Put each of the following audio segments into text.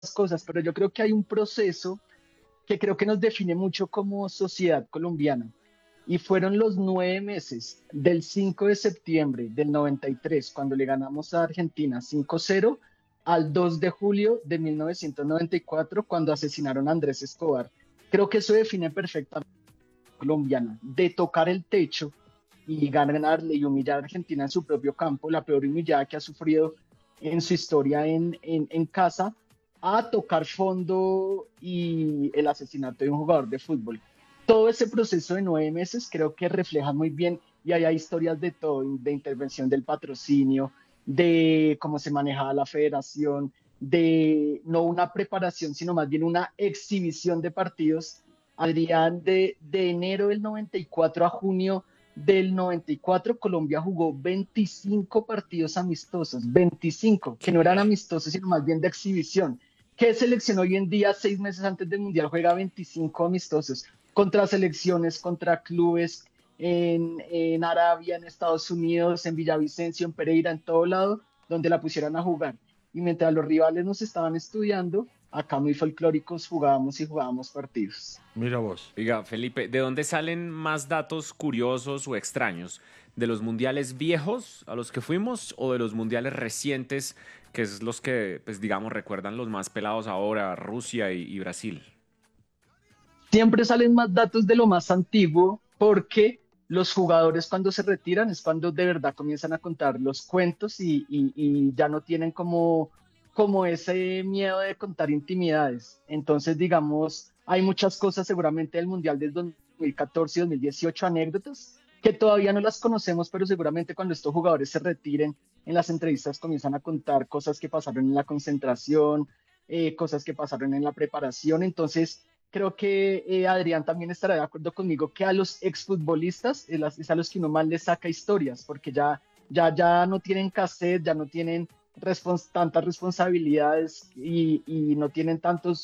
cosas, pero yo creo que hay un proceso que creo que nos define mucho como sociedad colombiana. Y fueron los 9 meses del 5 de septiembre del 93, cuando le ganamos a Argentina 5-0, al 2 de julio de 1994, cuando asesinaron a Andrés Escobar. Creo que eso define perfectamente a la colombiana, de tocar el techo y ganarle y humillar a Argentina en su propio campo, la peor humillada que ha sufrido en su historia en casa, a tocar fondo y el asesinato de un jugador de fútbol. Todo ese proceso de 9 meses creo que refleja muy bien y hay historias de todo, de intervención del patrocinio, de cómo se manejaba la federación, de no una preparación, sino más bien una exhibición de partidos. Adrián, de enero del 94 a junio del 94, Colombia jugó 25 partidos amistosos, 25, que no eran ¿Qué? amistosos, sino más bien de exhibición. ¿Qué selección hoy en día, 6 meses antes del Mundial, juega 25 amistosos contra selecciones, contra clubes en Arabia, en Estados Unidos, en Villavicencio, en Pereira, en todo lado, donde la pusieran a jugar? Y mientras los rivales nos estaban estudiando, acá muy folclóricos jugábamos y jugábamos partidos. Mira vos. Oiga, Felipe, ¿de dónde salen más datos curiosos o extraños? ¿De los mundiales viejos a los que fuimos o de los mundiales recientes, que es los que, pues digamos, recuerdan los más pelados ahora, Rusia y Brasil? Siempre salen más datos de lo más antiguo porque los jugadores cuando se retiran es cuando de verdad comienzan a contar los cuentos y ya no tienen como ese miedo de contar intimidades. Entonces, digamos, hay muchas cosas seguramente del Mundial del 2014 y 2018, anécdotas que todavía no las conocemos, pero seguramente cuando estos jugadores se retiren, en las entrevistas comienzan a contar cosas que pasaron en la concentración, cosas que pasaron en la preparación. Entonces, creo que Adrián también estará de acuerdo conmigo que a los exfutbolistas es a los que uno más les saca historias, porque ya no tienen cassette, ya no tienen tantas responsabilidades y no tienen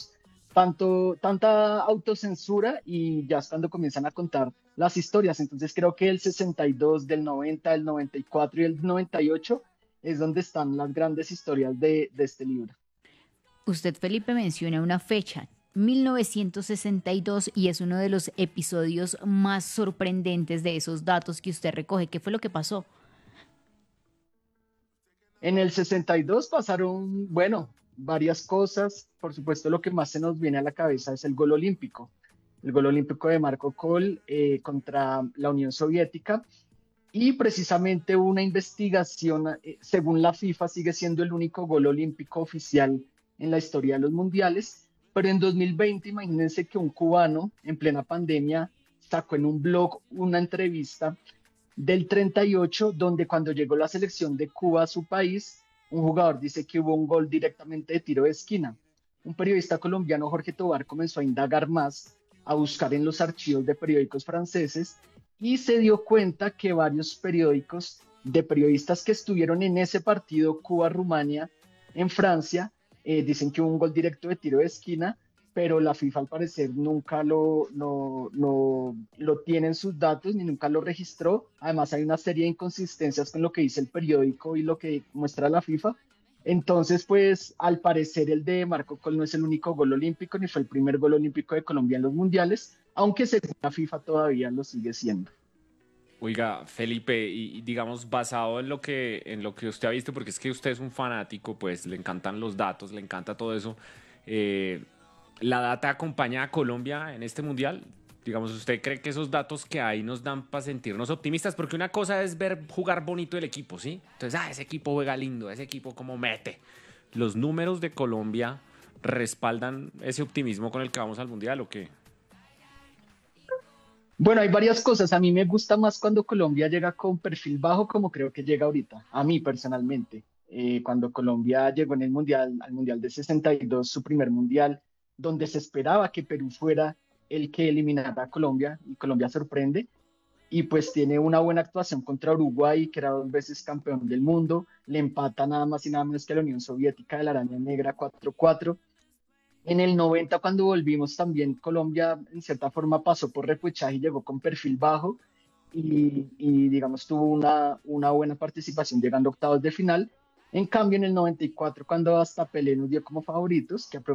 tanta autocensura y ya es cuando comienzan a contar las historias. Entonces creo que el 62, del 90, del 94 y el 98 es donde están las grandes historias de este libro. Usted, Felipe, menciona una fecha, 1962, y es uno de los episodios más sorprendentes de esos datos que usted recoge. ¿Qué fue lo que pasó? En el 62 pasaron, bueno, varias cosas. Por supuesto, lo que más se nos viene a la cabeza es el gol olímpico de Marco Kohl contra la Unión Soviética. Y precisamente una investigación, según la FIFA, sigue siendo el único gol olímpico oficial en la historia de los mundiales. Pero en 2020, imagínense que un cubano en plena pandemia sacó en un blog una entrevista del 38, donde cuando llegó la selección de Cuba a su país, un jugador dice que hubo un gol directamente de tiro de esquina. Un periodista colombiano, Jorge Tobar, comenzó a indagar más, a buscar en los archivos de periódicos franceses y se dio cuenta que varios periódicos de periodistas que estuvieron en ese partido Cuba-Rumania en Francia dicen que hubo un gol directo de tiro de esquina, pero la FIFA al parecer nunca lo tiene en sus datos ni nunca lo registró. Además hay una serie de inconsistencias con lo que dice el periódico y lo que muestra la FIFA. Entonces, pues al parecer el de Marco Col no es el único gol olímpico ni fue el primer gol olímpico de Colombia en los mundiales, aunque según la FIFA todavía lo sigue siendo. Oiga, Felipe, y digamos, basado en lo que usted ha visto, porque es que usted es un fanático, pues le encantan los datos, le encanta todo eso. eh, ¿La data acompaña a Colombia en este mundial? Digamos, ¿usted cree que esos datos que hay nos dan para sentirnos optimistas? Porque una cosa es ver jugar bonito el equipo, ¿sí? Entonces, ese equipo juega lindo, ese equipo como mete. ¿Los números de Colombia respaldan ese optimismo con el que vamos al mundial o qué? Bueno, hay varias cosas. A mí me gusta más cuando Colombia llega con perfil bajo, como creo que llega ahorita. A mí personalmente. Cuando Colombia llegó en el mundial, al mundial de 62, su primer mundial, donde se esperaba que Perú fuera el que eliminara a Colombia, y Colombia sorprende, y pues tiene una buena actuación contra Uruguay, que era 2 veces campeón del mundo, le empata nada más y nada menos que a la Unión Soviética de la Araña Negra 4-4. En el 90, cuando volvimos también, Colombia en cierta forma pasó por repechaje y llegó con perfil bajo y digamos tuvo una buena participación llegando a octavos de final. En cambio, en el 94, cuando hasta Pelé nos dio como favoritos, que a